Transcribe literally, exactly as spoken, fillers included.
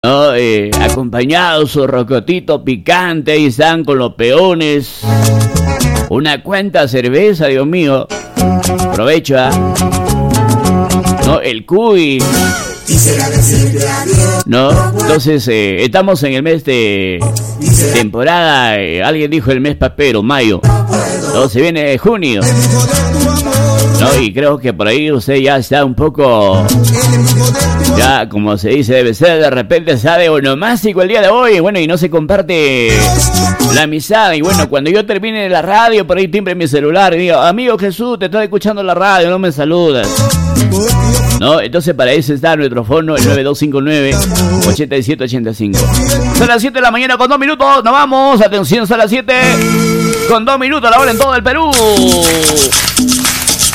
¿no? Eh, acompañados su rocotito picante, ahí están con los peones. Una cuanta cerveza, Dios mío. Provecho, ¿eh? No, el cuy. No, entonces eh, estamos en el mes de temporada. Eh, alguien dijo el mes papero, mayo. No, se viene junio. No, y creo que por ahí usted ya está un poco, ya como se dice, debe ser, de repente sabe onomástico el día de hoy. Bueno, y no se comparte la amistad. Y bueno, cuando yo termine la radio, por ahí timbre mi celular y digo, amigo Jesús, te estoy escuchando la radio, no me saludas. No, entonces para eso está nuestro fono, el nueve dos cinco nueve, ocho siete ocho cinco. Son las siete de la mañana con dos minutos, nos vamos, atención, son las siete con dos minutos, la hora en todo el Perú.